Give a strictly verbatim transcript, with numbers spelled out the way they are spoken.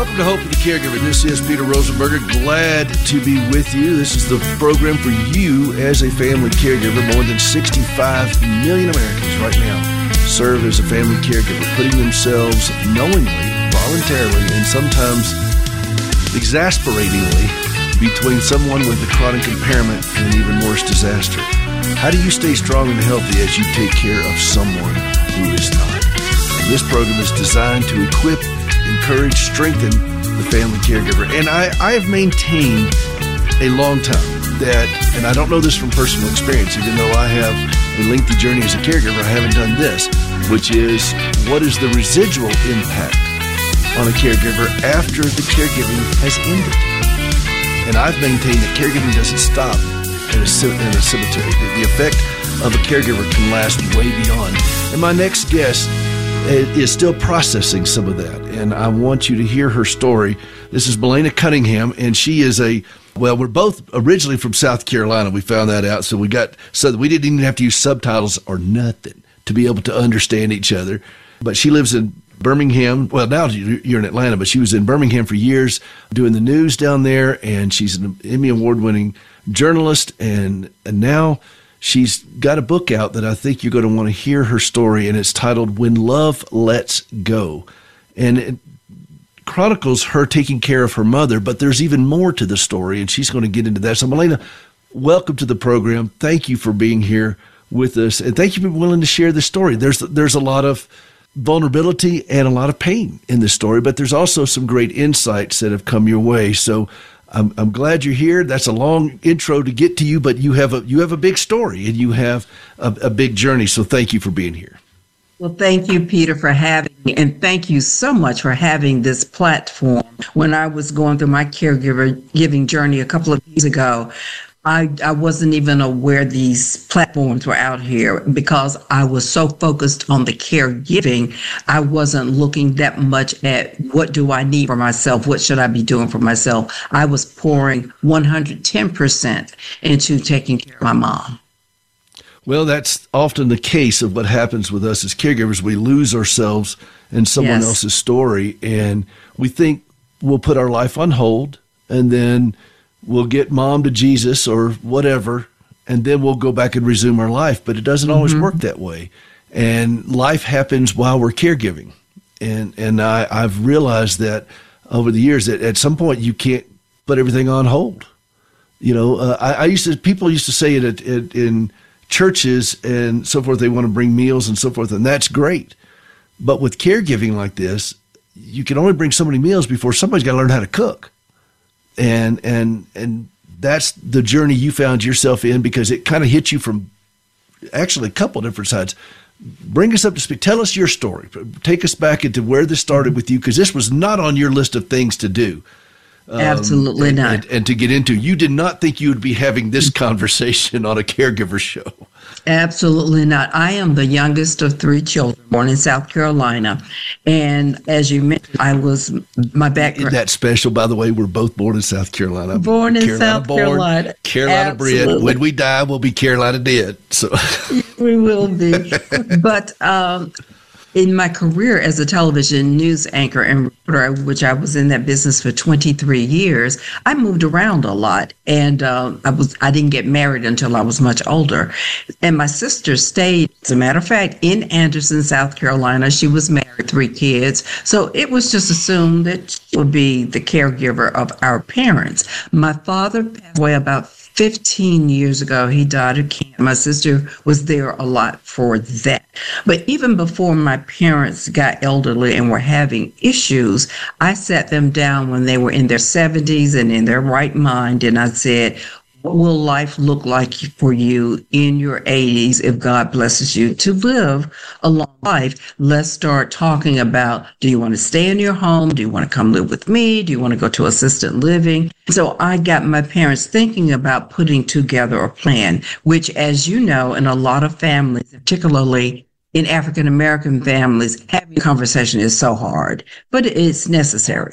Welcome to Hope for the Caregiver. This is Peter Rosenberger. Glad to be with you. This is the program for you as a family caregiver. More than sixty-five million Americans right now serve as a family caregiver, putting themselves knowingly, voluntarily, and sometimes exasperatingly between someone with a chronic impairment and an even worse disaster. How do you stay strong and healthy as you take care of someone who is not? And this program is designed to equip, encourage, strengthen the family caregiver. And I, I have maintained a long time that, and I don't know this from personal experience, even though I have a lengthy journey as a caregiver, I haven't done this, which is what is the residual impact on a caregiver after the caregiving has ended? And I've maintained that caregiving doesn't stop in a, in a cemetery. The, the effect of a caregiver can last way beyond. And my next guest is still processing some of that, and I want you to hear her story. This is Melena Cunningham, and she is a, well, we're both originally from South Carolina. We found that out, so we got, so we didn't even have to use subtitles or nothing to be able to understand each other. But she lives in Birmingham. Well, now you're in Atlanta, but she was in Birmingham for years doing the news down there, and she's an Emmy Award-winning journalist, and, and now she's got a book out that I think you're going to want to hear her story, and it's titled When Love Lets Go. And it chronicles her taking care of her mother, but there's even more to the story, and she's going to get into that. So, Melena, welcome to the program. Thank you for being here with us, and thank you for being willing to share the story. There's there's a lot of vulnerability and a lot of pain in this story, but there's also some great insights that have come your way. So I'm, I'm glad you're here. That's a long intro to get to you, but you have a you have a big story and you have a, a big journey. So thank you for being here. Well, thank you, Peter, for having me, and thank you so much for having this platform. When I was going through my caregiver giving journey a couple of years ago, I, I wasn't even aware these platforms were out here because I was so focused on the caregiving. I wasn't looking that much at what do I need for myself? What should I be doing for myself? I was pouring one hundred ten percent into taking care of my mom. Well, that's often the case of what happens with us as caregivers. We lose ourselves in someone yes. else's story, and we think we'll put our life on hold, and then we'll get mom to Jesus or whatever, and then we'll go back and resume our life. But it doesn't mm-hmm. always work that way. And life happens while we're caregiving. And and I, I've realized that over the years that at some point you can't put everything on hold. You know, uh, I, I used to, people used to say it at, at, in churches and so forth, they want to bring meals and so forth, and that's great. But with caregiving like this, you can only bring so many meals before somebody's got to learn how to cook. And and and that's the journey you found yourself in, because it kind of hit you from actually a couple different sides. Bring us up to speed. Tell us your story. Take us back into where this started with you, because this was not on your list of things to do. Um, Absolutely and, not. And, and to get into, you did not think you would be having this conversation on a caregiver show. Absolutely not. I am the youngest of three children, born in South Carolina. And as you mentioned, I was, my background. Isn't that special, by the way? We're both born in South Carolina. Born in Carolina South born, Carolina. Carolina Absolutely. bred. When we die, we'll be Carolina dead. So we will be. But um, in my career as a television news anchor and reporter, which I was in that business for twenty-three years, I moved around a lot, and uh, I was I didn't get married until I was much older. And my sister stayed, as a matter of fact, in Anderson, South Carolina. She was married, three kids, so it was just assumed that she would be the caregiver of our parents. My father passed away about fifteen years ago. He died of cancer. My sister was there a lot for that. But even before my parents got elderly and were having issues, I sat them down when they were in their seventies and in their right mind, and I said, what will life look like for you in your eighties if God blesses you to live a long life? Let's start talking about, do you want to stay in your home? Do you want to come live with me? Do you want to go to assisted living? So I got my parents thinking about putting together a plan, which, as you know, in a lot of families, particularly in African American families, having a conversation is so hard, but it's necessary.